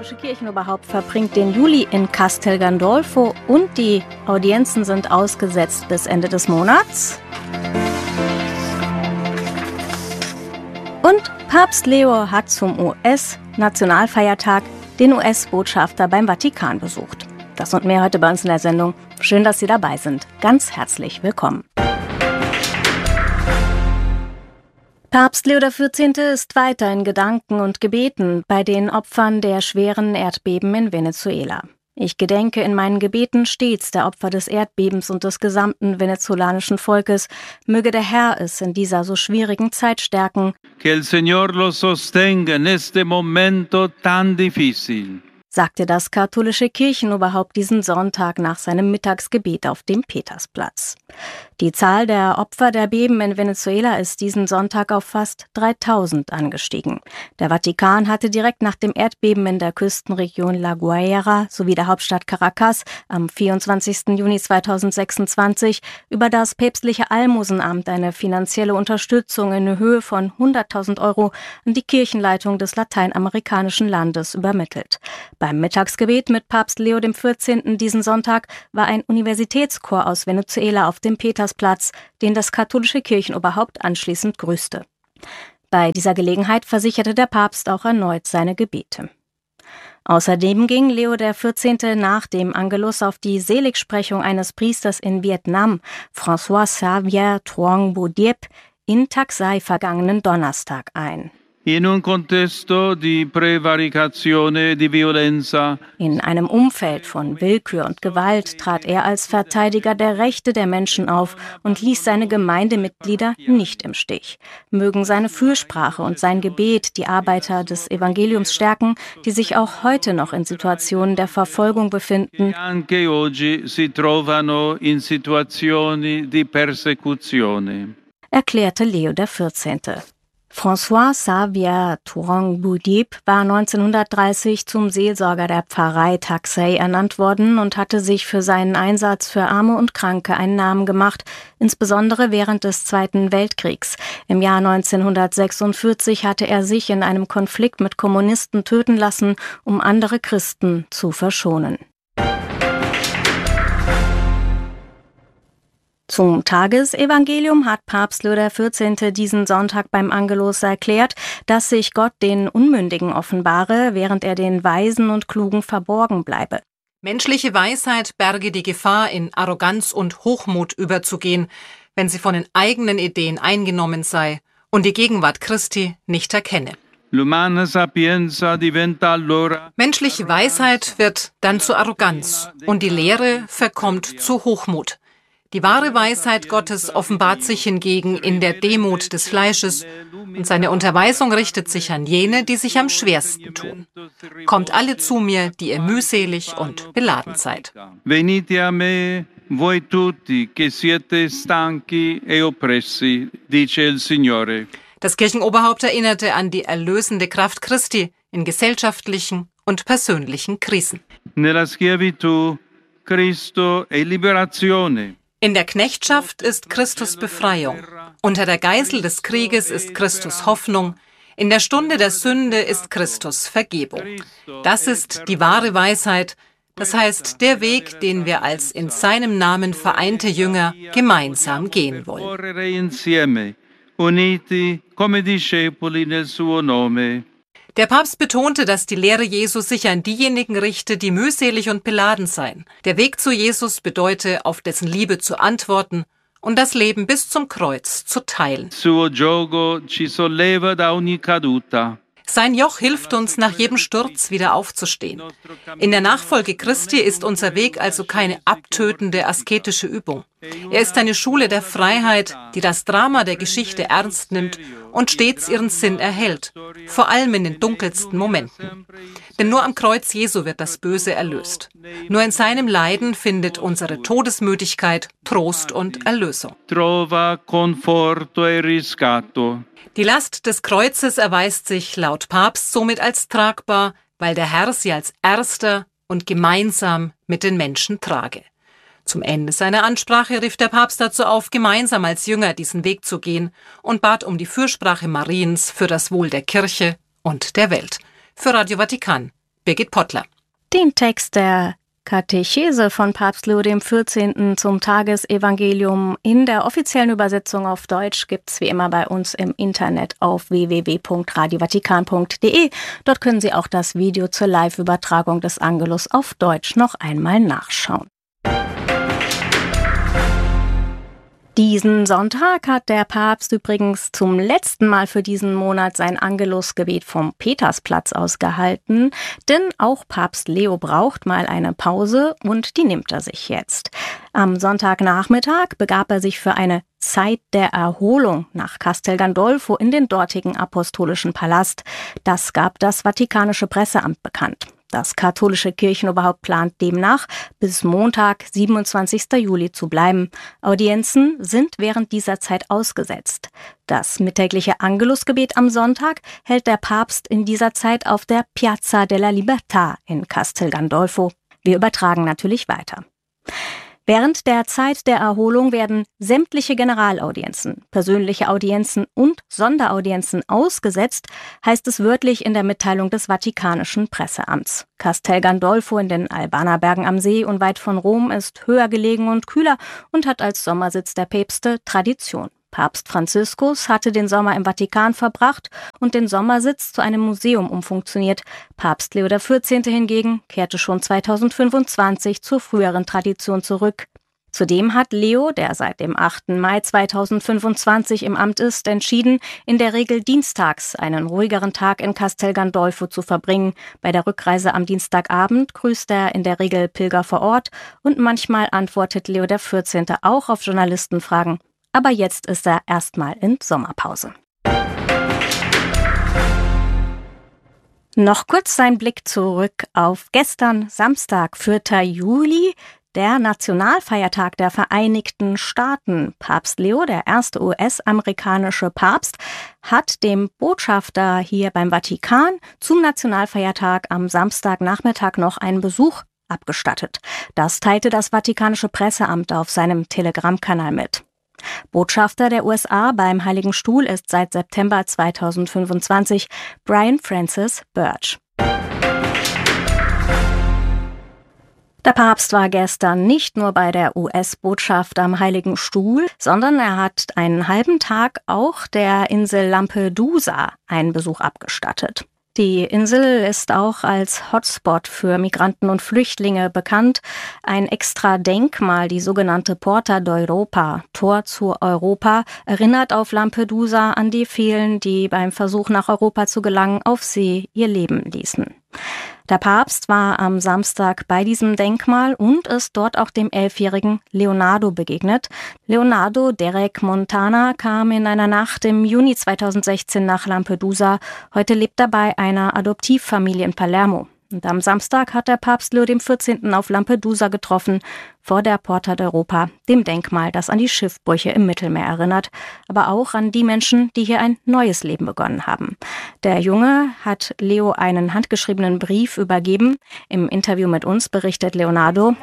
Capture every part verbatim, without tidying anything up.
katholische Kirchenoberhaupt verbringt den Juli in Castel Gandolfo und die Audienzen sind ausgesetzt bis Ende des Monats. Und Papst Leo hat zum U S-Nationalfeiertag den U S-Botschafter beim Vatikan besucht. Das und mehr heute bei uns in der Sendung. Schön, dass Sie dabei sind. Ganz herzlich willkommen. Papst Leo der vierzehnte ist weiter in Gedanken und Gebeten bei den Opfern der schweren Erdbeben in Venezuela. Ich gedenke in meinen Gebeten stets der Opfer des Erdbebens und des gesamten venezolanischen Volkes. Möge der Herr es in dieser so schwierigen Zeit stärken. Que el Señor lo sostenga en este momento tan difícil, sagte das katholische Kirchenoberhaupt diesen Sonntag nach seinem Mittagsgebet auf dem Petersplatz. Die Zahl der Opfer der Beben in Venezuela ist diesen Sonntag auf fast dreitausend angestiegen. Der Vatikan hatte direkt nach dem Erdbeben in der Küstenregion La Guaira sowie der Hauptstadt Caracas am vierundzwanzigsten Juni zweitausendsechsundzwanzig über das päpstliche Almosenamt eine finanzielle Unterstützung in Höhe von hunderttausend Euro an die Kirchenleitung des lateinamerikanischen Landes übermittelt. Beim Mittagsgebet mit Papst Leo dem vierzehnten diesen Sonntag war ein Universitätschor aus Venezuela auf dem Petersplatz, den das katholische Kirchenoberhaupt anschließend grüßte. Bei dieser Gelegenheit versicherte der Papst auch erneut seine Gebete. Außerdem ging Leo der vierzehnte nach dem Angelus auf die Seligsprechung eines Priesters in Vietnam, François Xavier Truong Bu Diep, in Tak Sai vergangenen Donnerstag ein. In un contesto di prevaricazione di violenza. In einem Umfeld von Willkür und Gewalt trat er als Verteidiger der Rechte der Menschen auf und ließ seine Gemeindemitglieder nicht im Stich. Mögen seine Fürsprache und sein Gebet die Arbeiter des Evangeliums stärken, die sich auch heute noch in Situationen der Verfolgung befinden. Anche oggi si trovano in situazioni di persecuzione, erklärte Leo der vierzehnte. François Xavier Truong Bu Diep war neunzehnhundertdreißig zum Seelsorger der Pfarrei Tak Sai ernannt worden und hatte sich für seinen Einsatz für Arme und Kranke einen Namen gemacht, insbesondere während des Zweiten Weltkriegs. Im Jahr neunzehnhundertsechsundvierzig hatte er sich in einem Konflikt mit Kommunisten töten lassen, um andere Christen zu verschonen. Zum Tagesevangelium hat Papst Leo der vierzehnte diesen Sonntag beim Angelus erklärt, dass sich Gott den Unmündigen offenbare, während er den Weisen und Klugen verborgen bleibe. Menschliche Weisheit berge die Gefahr, in Arroganz und Hochmut überzugehen, wenn sie von den eigenen Ideen eingenommen sei und die Gegenwart Christi nicht erkenne. Menschliche Weisheit wird dann zu Arroganz und die Lehre verkommt zu Hochmut. Die wahre Weisheit Gottes offenbart sich hingegen in der Demut des Fleisches und seine Unterweisung richtet sich an jene, die sich am schwersten tun. Kommt alle zu mir, die ihr mühselig und beladen seid. Venite a me, voi tutti che siete stanchi e oppressi, dice il Signore. Das Kirchenoberhaupt erinnerte an die erlösende Kraft Christi in gesellschaftlichen und persönlichen Krisen. Nella schiavitù, Cristo è liberazione. In der Knechtschaft ist Christus Befreiung. Unter der Geißel des Krieges ist Christus Hoffnung. In der Stunde der Sünde ist Christus Vergebung. Das ist die wahre Weisheit, das heißt der Weg, den wir als in seinem Namen vereinte Jünger gemeinsam gehen wollen. Uniti come discepoli nel suo nome. Der Papst betonte, dass die Lehre Jesu sich an diejenigen richte, die mühselig und beladen seien. Der Weg zu Jesus bedeute, auf dessen Liebe zu antworten und das Leben bis zum Kreuz zu teilen. Suo giogo ci solleva da ogni caduta. Sein Joch hilft uns, nach jedem Sturz wieder aufzustehen. In der Nachfolge Christi ist unser Weg also keine abtötende asketische Übung. Er ist eine Schule der Freiheit, die das Drama der Geschichte ernst nimmt und stets ihren Sinn erhält, vor allem in den dunkelsten Momenten. Denn nur am Kreuz Jesu wird das Böse erlöst. Nur in seinem Leiden findet unsere Todesmüdigkeit Trost und Erlösung. Trova conforto e riscatto. Die Last des Kreuzes erweist sich laut Papst somit als tragbar, weil der Herr sie als Erster und gemeinsam mit den Menschen trage. Zum Ende seiner Ansprache rief der Papst dazu auf, gemeinsam als Jünger diesen Weg zu gehen und bat um die Fürsprache Mariens für das Wohl der Kirche und der Welt. Für Radio Vatikan, Birgit Pottler. Den Text der Katechese von Papst Leo der vierzehnte. Zum Tagesevangelium in der offiziellen Übersetzung auf Deutsch gibt's wie immer bei uns im Internet auf w w w punkt radio vatikan punkt d e. Dort können Sie auch das Video zur Live-Übertragung des Angelus auf Deutsch noch einmal nachschauen. Diesen Sonntag hat der Papst übrigens zum letzten Mal für diesen Monat sein Angelusgebet vom Petersplatz aus gehalten, denn auch Papst Leo braucht mal eine Pause und die nimmt er sich jetzt. Am Sonntagnachmittag begab er sich für eine Zeit der Erholung nach Castel Gandolfo in den dortigen apostolischen Palast. Das gab das Vatikanische Presseamt bekannt. Das katholische Kirchenoberhaupt plant demnach, bis Montag, siebenundzwanzigsten Juli zu bleiben. Audienzen sind während dieser Zeit ausgesetzt. Das mittägliche Angelusgebet am Sonntag hält der Papst in dieser Zeit auf der Piazza della Libertà in Castel Gandolfo. Wir übertragen natürlich weiter. Während der Zeit der Erholung werden sämtliche Generalaudienzen, persönliche Audienzen und Sonderaudienzen ausgesetzt, heißt es wörtlich in der Mitteilung des Vatikanischen Presseamts. Castel Gandolfo in den Albanerbergen am See unweit von Rom ist höher gelegen und kühler und hat als Sommersitz der Päpste Tradition. Papst Franziskus hatte den Sommer im Vatikan verbracht und den Sommersitz zu einem Museum umfunktioniert. Papst Leo der vierzehnte. Hingegen kehrte schon zweitausendfünfundzwanzig zur früheren Tradition zurück. Zudem hat Leo, der seit dem achten Mai zweitausendfünfundzwanzig im Amt ist, entschieden, in der Regel dienstags einen ruhigeren Tag in Castel Gandolfo zu verbringen. Bei der Rückreise am Dienstagabend grüßt er in der Regel Pilger vor Ort und manchmal antwortet Leo der vierzehnte. Auch auf Journalistenfragen. Aber jetzt ist er erstmal in Sommerpause. Noch kurz ein Blick zurück auf gestern, Samstag, vierten Juli, der Nationalfeiertag der Vereinigten Staaten. Papst Leo, der erste U S-amerikanische Papst, hat dem Botschafter hier beim Vatikan zum Nationalfeiertag am Samstagnachmittag noch einen Besuch abgestattet. Das teilte das Vatikanische Presseamt auf seinem Telegram-Kanal mit. Botschafter der U S A beim Heiligen Stuhl ist seit September zweitausendfünfundzwanzig Brian Francis Birch. Der Papst war gestern nicht nur bei der U S-Botschaft am Heiligen Stuhl, sondern er hat einen halben Tag auch der Insel Lampedusa einen Besuch abgestattet. Die Insel ist auch als Hotspot für Migranten und Flüchtlinge bekannt. Ein extra Denkmal, die sogenannte Porta d'Europa, Tor zu Europa, erinnert auf Lampedusa an die vielen, die beim Versuch nach Europa zu gelangen, auf See ihr Leben ließen. Der Papst war am Samstag bei diesem Denkmal und ist dort auch dem elfjährigen Leonardo begegnet. Leonardo Derek Montana kam in einer Nacht im Juni zweitausendsechzehn nach Lampedusa. Heute lebt er bei einer Adoptivfamilie in Palermo. Und am Samstag hat der Papst Leo der vierzehnte. Auf Lampedusa getroffen, vor der Porta d'Europa, dem Denkmal, das an die Schiffbrüche im Mittelmeer erinnert, aber auch an die Menschen, die hier ein neues Leben begonnen haben. Der Junge hat Leo einen handgeschriebenen Brief übergeben. Im Interview mit uns berichtet Leonardo: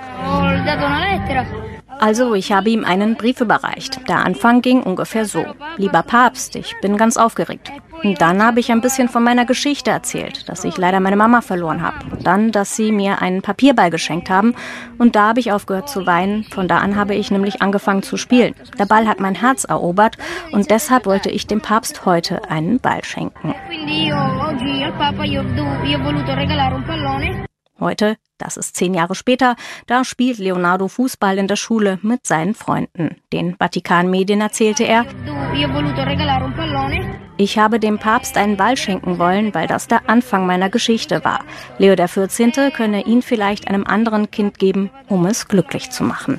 Also, ich habe ihm einen Brief überreicht. Der Anfang ging ungefähr so: Lieber Papst, ich bin ganz aufgeregt. Und dann habe ich ein bisschen von meiner Geschichte erzählt, dass ich leider meine Mama verloren habe. Und dann, dass sie mir einen Papierball geschenkt haben. Und da habe ich aufgehört zu weinen. Von da an habe ich nämlich angefangen zu spielen. Der Ball hat mein Herz erobert und deshalb wollte ich dem Papst heute einen Ball schenken. Heute, das ist zehn Jahre später, da spielt Leonardo Fußball in der Schule mit seinen Freunden. Den Vatikan-Medien erzählte er: Ich habe dem Papst einen Ball schenken wollen, weil das der Anfang meiner Geschichte war. Leo der vierzehnte. Könne ihn vielleicht einem anderen Kind geben, um es glücklich zu machen.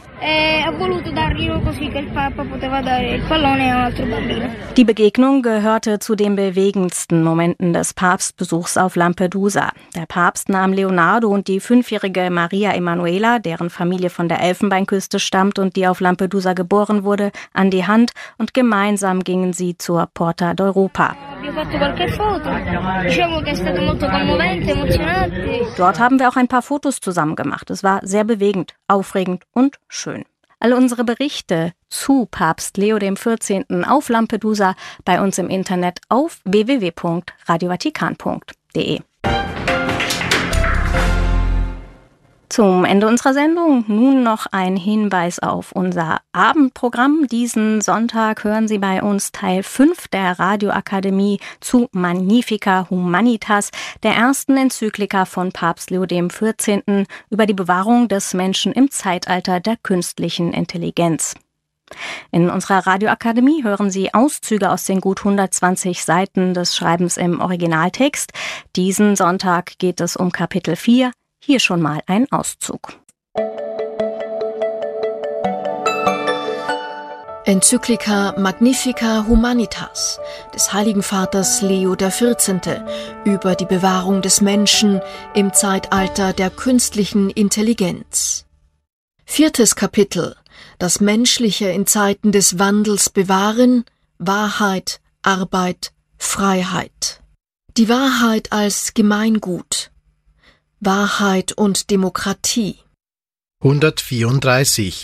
Die Begegnung gehörte zu den bewegendsten Momenten des Papstbesuchs auf Lampedusa. Der Papst nahm Leonardo und die fünfjährige Maria Emanuela, deren Familie von der Elfenbeinküste stammt und die auf Lampedusa geboren wurde, an die Hand und gemeinsam gingen sie zur Porta d'Europa. Dort haben wir auch ein paar Fotos zusammen gemacht. Es war sehr bewegend, aufregend und schön. Alle unsere Berichte zu Papst Leo der vierzehnte. Auf Lampedusa bei uns im Internet auf w w w punkt radio vatikan punkt d e. Zum Ende unserer Sendung nun noch ein Hinweis auf unser Abendprogramm. Diesen Sonntag hören Sie bei uns Teil fünf der Radioakademie zu Magnifica Humanitas, der ersten Enzyklika von Papst Leo der vierzehnte. über die Bewahrung des Menschen im Zeitalter der künstlichen Intelligenz. In unserer Radioakademie hören Sie Auszüge aus den gut hundertzwanzig Seiten des Schreibens im Originaltext. Diesen Sonntag geht es um Kapitel vier. Hier schon mal ein Auszug. Enzyklika Magnifica Humanitas des Heiligen Vaters Leo der vierzehnte. über die Bewahrung des Menschen im Zeitalter der künstlichen Intelligenz. Viertes Kapitel: Das Menschliche in Zeiten des Wandels bewahren, Wahrheit, Arbeit, Freiheit. Die Wahrheit als Gemeingut. Wahrheit und Demokratie. hundertvierunddreißig.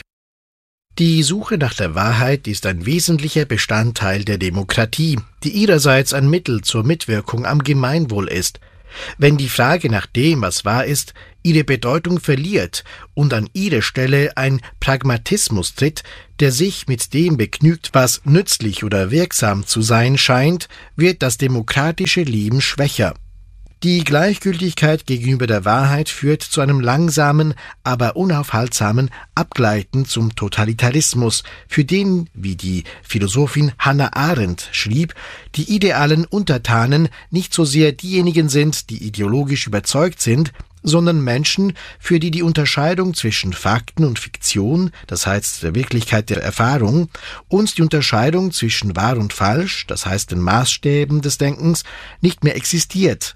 Die Suche nach der Wahrheit ist ein wesentlicher Bestandteil der Demokratie, die ihrerseits ein Mittel zur Mitwirkung am Gemeinwohl ist. Wenn die Frage nach dem, was wahr ist, ihre Bedeutung verliert und an ihre Stelle ein Pragmatismus tritt, der sich mit dem begnügt, was nützlich oder wirksam zu sein scheint, wird das demokratische Leben schwächer. Die Gleichgültigkeit gegenüber der Wahrheit führt zu einem langsamen, aber unaufhaltsamen Abgleiten zum Totalitarismus, für den, wie die Philosophin Hannah Arendt schrieb, die idealen Untertanen nicht so sehr diejenigen sind, die ideologisch überzeugt sind, sondern Menschen, für die die Unterscheidung zwischen Fakten und Fiktion, das heißt der Wirklichkeit der Erfahrung, und die Unterscheidung zwischen wahr und falsch, das heißt den Maßstäben des Denkens, nicht mehr existiert.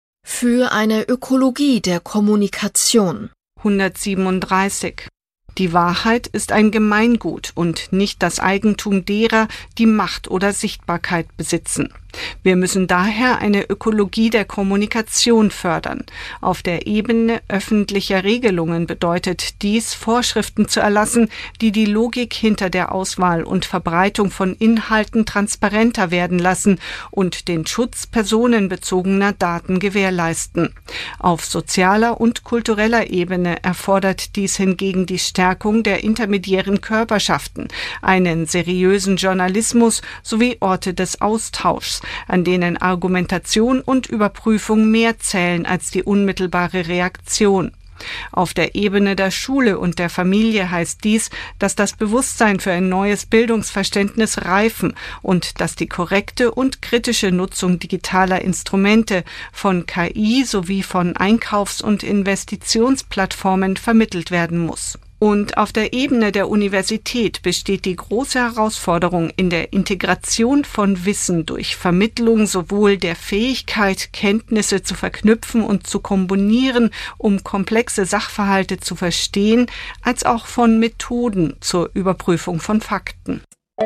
Für eine Ökologie der Kommunikation. hundertsiebenunddreißig. Die Wahrheit ist ein Gemeingut und nicht das Eigentum derer, die Macht oder Sichtbarkeit besitzen. Wir müssen daher eine Ökologie der Kommunikation fördern. Auf der Ebene öffentlicher Regelungen bedeutet dies, Vorschriften zu erlassen, die die Logik hinter der Auswahl und Verbreitung von Inhalten transparenter werden lassen und den Schutz personenbezogener Daten gewährleisten. Auf sozialer und kultureller Ebene erfordert dies hingegen die Stärkung der intermediären Körperschaften, einen seriösen Journalismus sowie Orte des Austauschs, an denen Argumentation und Überprüfung mehr zählen als die unmittelbare Reaktion. Auf der Ebene der Schule und der Familie heißt dies, dass das Bewusstsein für ein neues Bildungsverständnis reifen und dass die korrekte und kritische Nutzung digitaler Instrumente von K I sowie von Einkaufs- und Investitionsplattformen vermittelt werden muss. Und auf der Ebene der Universität besteht die große Herausforderung in der Integration von Wissen durch Vermittlung sowohl der Fähigkeit, Kenntnisse zu verknüpfen und zu kombinieren, um komplexe Sachverhalte zu verstehen, als auch von Methoden zur Überprüfung von Fakten.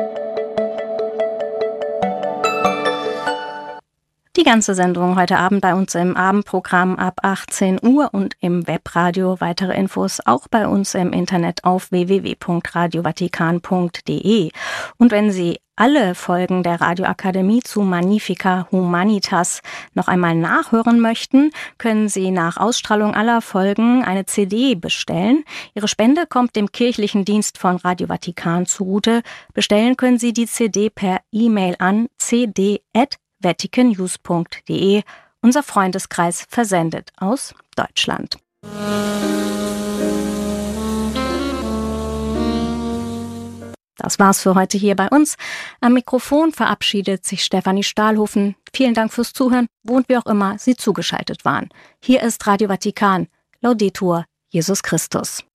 Die ganze Sendung heute Abend bei uns im Abendprogramm ab achtzehn Uhr und im Webradio. Weitere Infos auch bei uns im Internet auf w w w punkt radio vatikan punkt d e. Und wenn Sie alle Folgen der Radioakademie zu Magnifica Humanitas noch einmal nachhören möchten, können Sie nach Ausstrahlung aller Folgen eine C D bestellen. Ihre Spende kommt dem kirchlichen Dienst von Radio Vatikan zugute. Bestellen können Sie die C D per E-Mail an c d at vatican news punkt d e. Unser Freundeskreis versendet aus Deutschland. Das war's für heute hier bei uns. Am Mikrofon verabschiedet sich Stefanie Stahlhofen. Vielen Dank fürs Zuhören, wo und wie auch immer Sie zugeschaltet waren. Hier ist Radio Vatikan. Laudetur Jesus Christus.